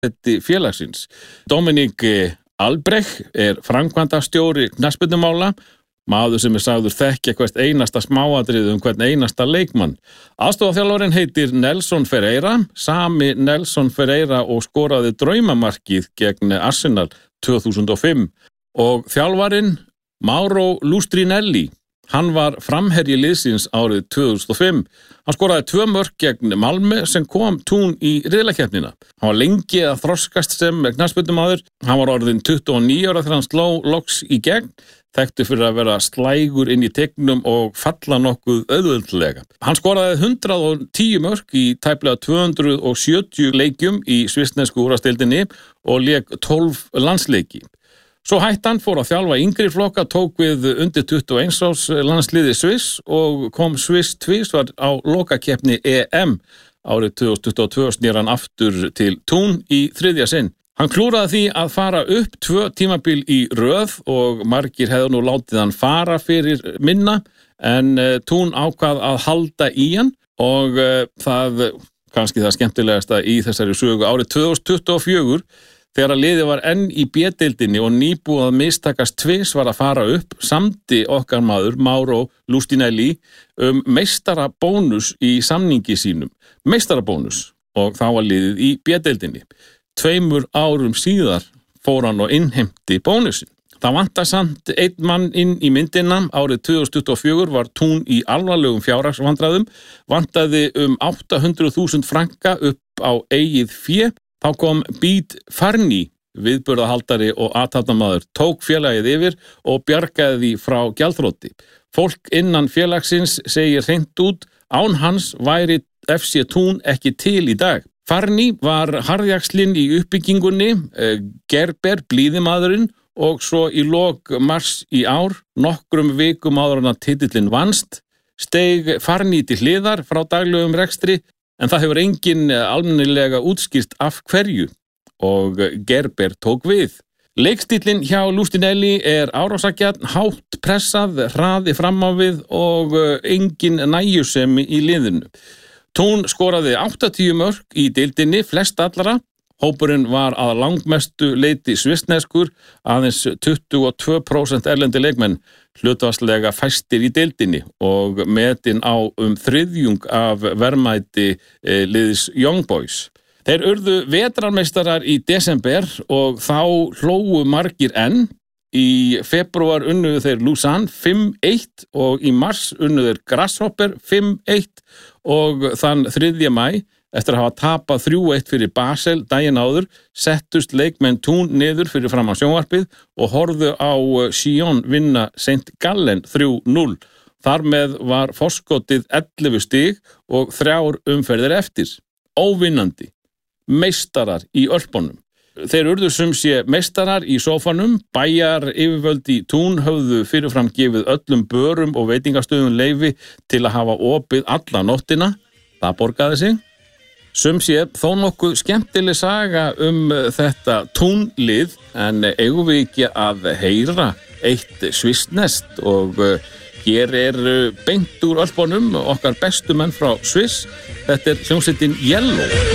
félagsins. Dominik Albrecht framkvæmdastjóri knattspyrnumála, maður sem sagður þekkja hvert einasta smáatriði hvern einasta leikmann. Aðstoðarþjálfarinn heitir Nelson Ferreira, sami Nelson Ferreira og skoraði draumamarkið gegn Arsenal 2005. Og þjálfarinn Mauro Lustrinelli, hann var framherji liðsins árið 2005. Hann skoraði 2 mörk gegn Malmö sem kom Tún í riðlakeppnina. Hann var lengi að þroskast sem knattspyrnumaður. Hann var orðinn 29 ára þegar hann sló loks í gegn, þekktur fyrir að vera slægur inn í tegnum og falla nokkuð auðveldlega. Hann skoraði 110 mörk í tæplega 270 leikjum í svissnesku úrvalsdeildinni og lék 12 landsleiki. Svo hættan fór að þjálfa yngri flokka, tók við undir 21 árs landsliði Sviss og kom Sviss tvisvar á lokakeppni EM. Árið 2022 snýr hann aftur til Tún í 3. sinn. Hann klúraði því að fara upp 2 tímabil í röð og margir hefðu nú látið hann fara fyrir minna, en Tún ákvað að halda í hann og kannski það skemmtilegasta í þessari sögu, árið 2024 þegar að liðið var enn í B-deildinni og nýbúið að mistakast tvisvar að fara upp, samdi okkar maður Mauro Lustrinelli meistarabónus í samningi sínum. Meistarabónus, og þá var liðið í B-deildinni. 2 árum síðar fór hann og innheimti bónusin. Það vantar samt einn mann inn í myndina. Árið 2024 var Tún í alvarlegum fjárhagsvandræðum, vantaði 800.000 franka upp á eigið fé. Þá kom Bít Farni, viðburðahaldari og athafnamaður, tók félagið yfir og bjargaði því frá gjaldþroti. Fólk innan félagsins segir hreint út, án hans væri FC Tún ekki til í dag. Farni var harðjaxlinn í uppbyggingunni, Gerber blíðimaðurinn, og svo í lok mars í ár, nokkrum vikum áður en að titillinn vannst, steig Farni til hliðar frá daglegum rekstri, en það hefur enginn almennilega útskýrt af hverju og Gerber tók við. Leikstíllinn hjá Lustrinelli árásargjarn, hátt pressað, hraði fram á við og engin nægjusemi í liðinu. Tún skoraði 80 mörk í deildinni, flest allra. Hópurinn var að langmestu leyti svissneskur, aðeins 22% erlendi leikmenn, hlutfallslega fæstir í deildinni og metin á 1/3 af verðmæti liðs Young Boys. Þeir urðu vetrarmeistarar í desember og þá hlógu margir enn. Í febrúar unnuðu þeir Lausanne 5-1 og í mars unnuðu þeir Grasshopper 5-1 og þann 3. maí, eftir að hafa tapað 3-1 fyrir Basel daginn áður, settust leikmenn Tún niður fyrir fram á sjónvarpið og horfðu á Sion vinna St. Gallen 3-0. Þar með var forskotið 11 stig og 3 umferðir eftir. Óvinnandi. Meistarar í Ölpunum. Þeir urðu sum sé meistarar í sófanum. Bæjar yfirvöld í Tún höfðu fyrirfram gefið öllum börum og veitingastöðum leyfi til að hafa opið alla nóttina. Það borgaði sig. Sum sé þó nokkuð skemmtileg saga þetta Túnlið, en eigum við ekki að heyra eitt svissneskt og hér beint úr Ölpunum okkar bestu menn frá Sviss. Þetta hljómsveitin Yellow.